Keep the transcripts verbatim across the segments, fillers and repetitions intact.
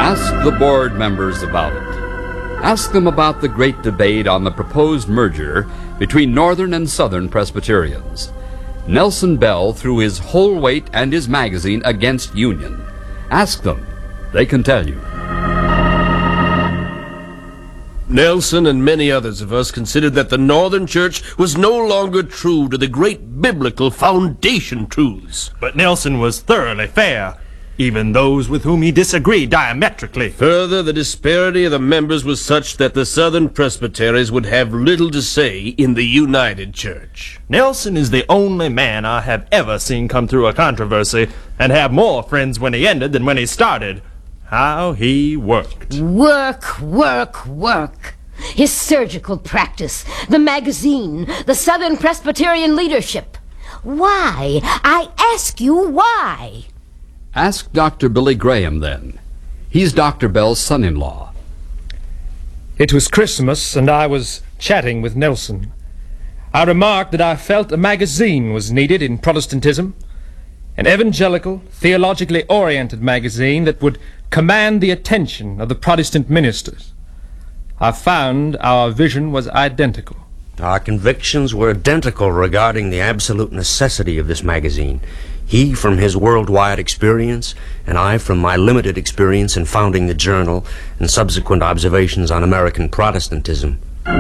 Ask the board members about it. Ask them about the great debate on the proposed merger between Northern and Southern Presbyterians. Nelson Bell threw his whole weight and his magazine against union. Ask them. They can tell you. Nelson and many others of us considered that the Northern Church was no longer true to the great biblical foundation truths. But Nelson was thoroughly fair. Even those with whom he disagreed diametrically. Further, the disparity of the members was such that the Southern Presbyteries would have little to say in the United Church. Nelson is the only man I have ever seen come through a controversy and have more friends when he ended than when he started. How he worked. Work, work, work. His surgical practice, the magazine, the Southern Presbyterian leadership. Why? I ask you why? Ask Doctor Billy Graham, then. He's Doctor Bell's son-in-law. It was Christmas, and I was chatting with Nelson. I remarked that I felt a magazine was needed in Protestantism, an evangelical, theologically oriented magazine that would command the attention of the Protestant ministers. I found our vision was identical. Our convictions were identical regarding the absolute necessity of this magazine. He from his worldwide experience, and I from my limited experience in founding the journal and subsequent observations on American Protestantism.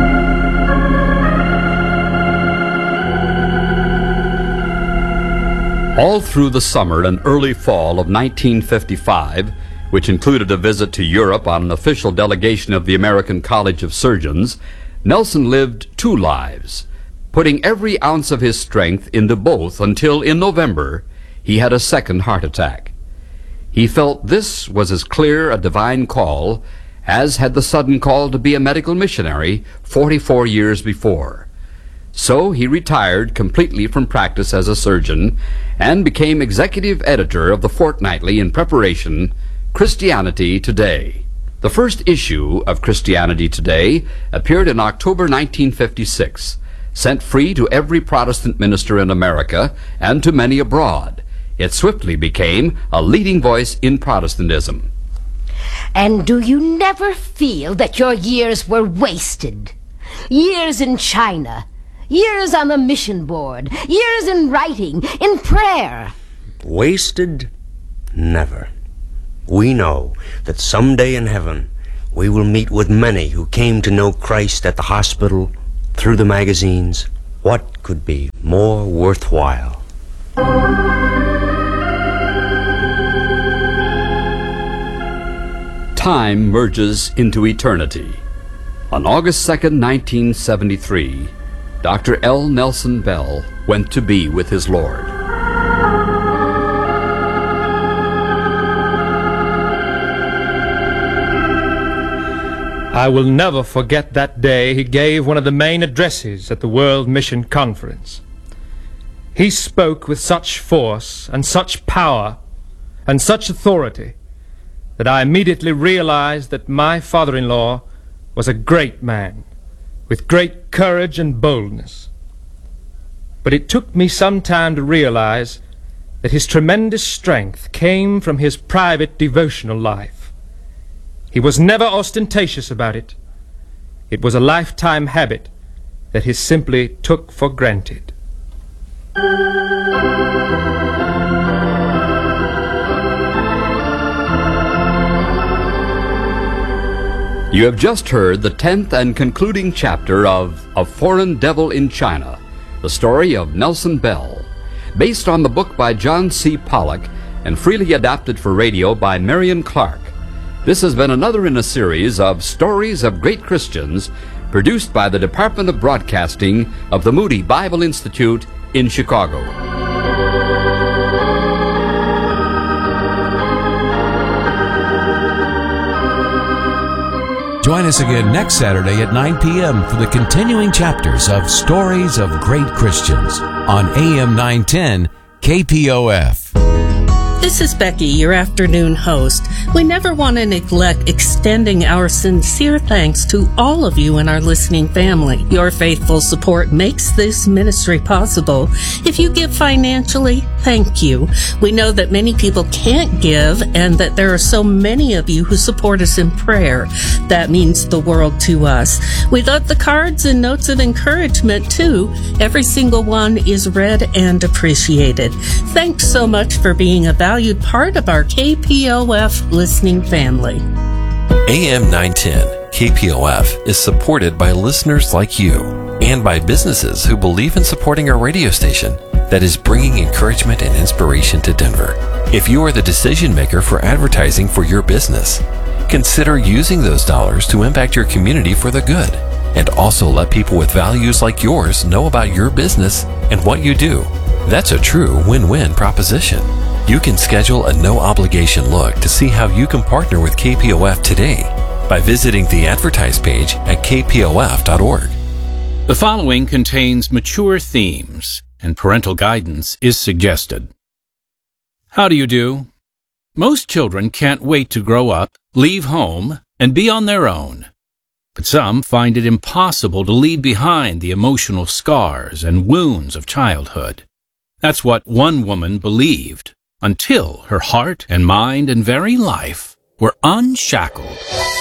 All through the summer and early fall of nineteen fifty-five, which included a visit to Europe on an official delegation of the American College of Surgeons, Nelson lived two lives, putting every ounce of his strength into both until, in November, he had a second heart attack. He felt this was as clear a divine call as had the sudden call to be a medical missionary forty-four years before. So he retired completely from practice as a surgeon and became executive editor of the fortnightly in preparation Christianity Today. The first issue of Christianity Today appeared in October nineteen fifty-six, sent free to every Protestant minister in America and to many abroad. It swiftly became a leading voice in Protestantism. And do you never feel that your years were wasted? Years in China, years on the mission board, years in writing, in prayer. Wasted? Never. We know that someday in heaven we will meet with many who came to know Christ at the hospital, through the magazines. What could be more worthwhile? Time merges into eternity. On August second, nineteen seventy-three, Doctor L. Nelson Bell went to be with his Lord. I will never forget that day he gave one of the main addresses at the World Mission Conference. He spoke with such force and such power and such authority that I immediately realized that my father-in-law was a great man with great courage and boldness. But it took me some time to realize that his tremendous strength came from his private devotional life. He was never ostentatious about it. It was a lifetime habit that he simply took for granted. You have just heard the tenth and concluding chapter of A Foreign Devil in China, the story of Nelson Bell, based on the book by John C. Pollock and freely adapted for radio by Marion Clark. This has been another in a series of Stories of Great Christians produced by the Department of Broadcasting of the Moody Bible Institute in Chicago. Join us again next Saturday at nine p.m. for the continuing chapters of Stories of Great Christians on A M nine ten K P O F. This is Becky, your afternoon host. We never want to neglect extending our sincere thanks to all of you in our listening family. Your faithful support makes this ministry possible. If you give financially, thank you. We know that many people can't give and that there are so many of you who support us in prayer. That means the world to us. We love the cards and notes of encouragement too. Every single one is read and appreciated. Thanks so much for being a valued part of our K P O F listening family. A M nine ten K P O F is supported by listeners like you and by businesses who believe in supporting our radio station that is bringing encouragement and inspiration to Denver. If you are the decision maker for advertising for your business, consider using those dollars to impact your community for the good, and also let people with values like yours know about your business and what you do. That's a true win-win proposition. You can schedule a no-obligation look to see how you can partner with K P O F today by visiting the Advertise page at k p o f dot org. The following contains mature themes, and parental guidance is suggested. How do you do? Most children can't wait to grow up, leave home, and be on their own. But some find it impossible to leave behind the emotional scars and wounds of childhood. That's what one woman believed, until her heart and mind and very life were unshackled.